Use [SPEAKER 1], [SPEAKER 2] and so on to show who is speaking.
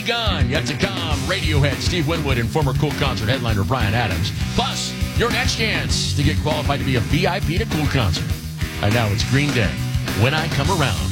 [SPEAKER 1] Gone, yet to come, Radiohead, Steve Winwood, and former Cool Concert headliner Bryan Adams. Plus, your next chance to get qualified to be a VIP to Cool Concert. And now it's Green Day, When I Come Around.